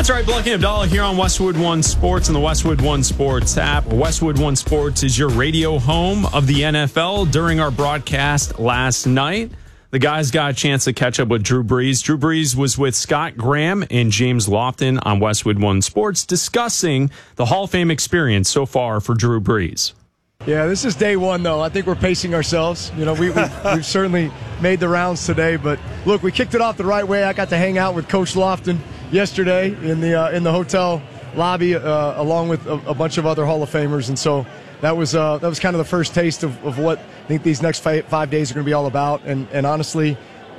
That's right, Blucky Abdallah here on Westwood One Sports and the Westwood One Sports app. Westwood One Sports is your radio home of the NFL. During our broadcast last night, the guys got a chance to catch up with Drew Brees. Drew Brees was with Scott Graham and James Lofton on Westwood One Sports discussing the Hall of Fame experience so far for Drew Brees. Yeah, this is day one, though. I think we're pacing ourselves. You know, we've certainly made the rounds today, but look, we kicked it off the right way. I got to hang out with Coach Lofton yesterday in the hotel lobby, along with a bunch of other Hall of Famers, and so that was kind of the first taste of what I think these next 5 days are going to be all about. And honestly,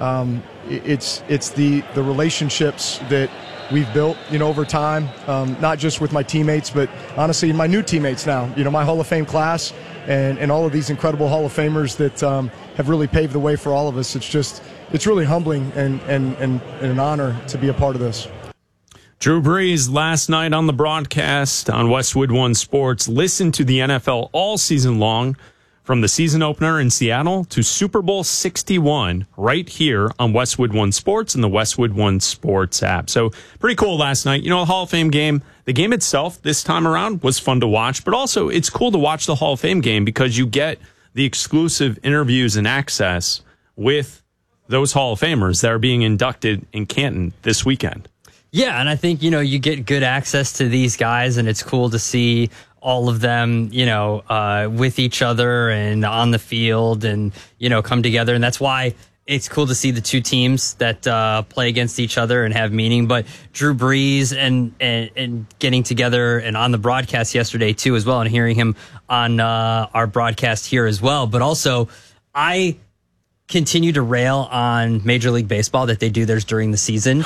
it's the relationships that we've built, over time, not just with my teammates, but honestly my new teammates now, my Hall of Fame class and all of these incredible Hall of Famers that have really paved the way for all of us. It's really humbling and an honor to be a part of this. Drew Brees last night on the broadcast on Westwood One Sports. Listen to the NFL all season long, from the season opener in Seattle to Super Bowl 61 right here on Westwood One Sports and the Westwood One Sports app. So pretty cool last night. The Hall of Fame game, the game itself this time around was fun to watch, but also it's cool to watch the Hall of Fame game because you get the exclusive interviews and access with those Hall of Famers that are being inducted in Canton this weekend. Yeah, and I think, you get good access to these guys, and it's cool to see all of them, with each other and on the field and, come together. And that's why it's cool to see the two teams that play against each other and have meaning. But Drew Brees and getting together and on the broadcast yesterday, too, as well, and hearing him on our broadcast here as well. But also, I continue to rail on Major League Baseball that they do theirs during the season.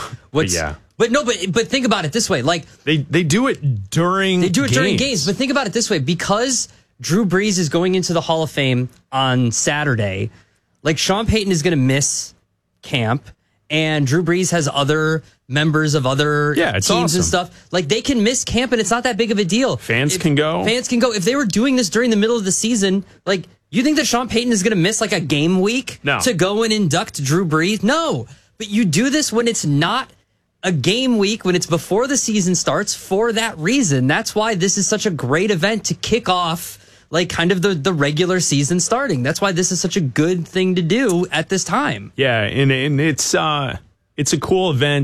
But think about it this way. Like they do it during games. But think about it this way. Because Drew Brees is going into the Hall of Fame on Saturday, like Sean Payton is going to miss camp, and Drew Brees has other members of other teams awesome. And stuff. Like they can miss camp, and it's not that big of a deal. Fans can go. If they were doing this during the middle of the season, like you think that Sean Payton is going to miss like a game week to go and induct Drew Brees? No. But you do this when it's not a game week, when it's before the season starts, for that reason. That's why this is such a great event to kick off like kind of the regular season starting. That's why this is such a good thing to do at this time. Yeah, and it's a cool event.